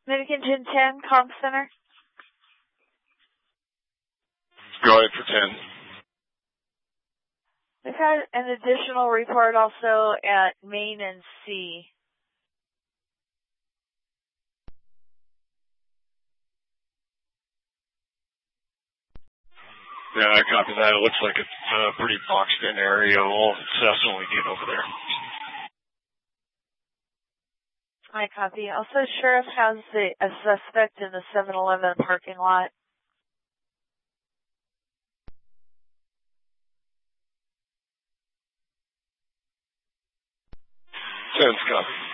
Minikin 10, Comm Center. Go ahead for 10. We've had an additional report also at Main and C. Yeah, I copy that. It looks like it's a pretty boxed in area. We'll assess when we get over there. I copy. Also, Sheriff has a suspect in the 7-Eleven parking lot. 10's copy.